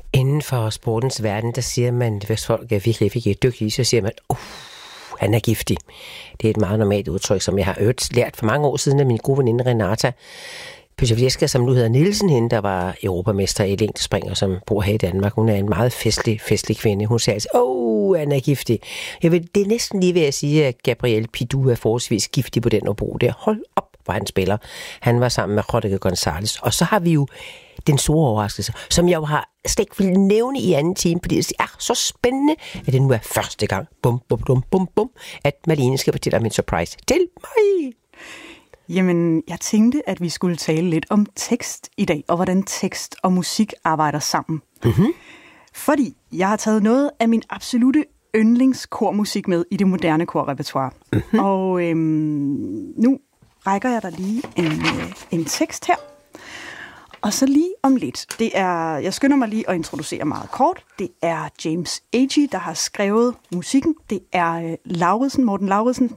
Inden for sportens verden, der siger man, hvis folk er virkelig dygtige, så siger man, han er giftig. Det er et meget normalt udtryk, som jeg har lært for mange år siden af min gode veninde Renata Pøsevleska, som nu hedder Nielsen, hende der var europamester i længdespring, og som bor her i Danmark. Hun er en meget festlig kvinde. Hun sagde altså, han er giftig. Det er næsten lige ved at sige, at Gabriel Pidou er forholdsvis giftig på den bro der. Hold op, hvor han spiller. Han var sammen med Rodrigo González. Og så har vi jo den store overraskelse, som jeg jo har slet ikke vil nævne i anden time, fordi det er så spændende, at det nu er første gang, at Malene skal fortælle om en surprise til mig. Jamen, jeg tænkte, at vi skulle tale lidt om tekst i dag, og hvordan tekst og musik arbejder sammen. Mm-hmm. Fordi jeg har taget noget af min absolute yndlingskormusik med i det moderne korrepertoire. Mm-hmm. Og nu rækker jeg dig lige en tekst her. Og så lige om lidt, jeg skynder mig lige at introducere meget kort. Det er James Agee, der har skrevet musikken. Det er Morten Lauridsen,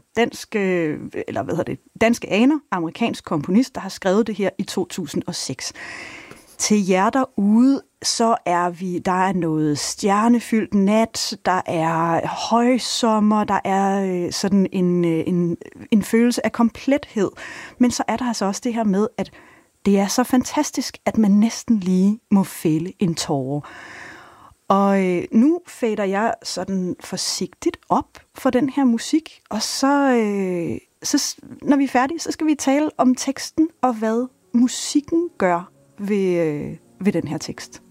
danske aner, amerikansk komponist, der har skrevet det her i 2006. Til jer derude, så der er noget stjernefyldt nat, der er højsommer, der er sådan en følelse af komplethed. Men så er der altså også det her med, at det er så fantastisk, at man næsten lige må fælde en tåre. Og nu fader jeg sådan forsigtigt op for den her musik, og så når vi er færdige, så skal vi tale om teksten og hvad musikken gør ved den her tekst.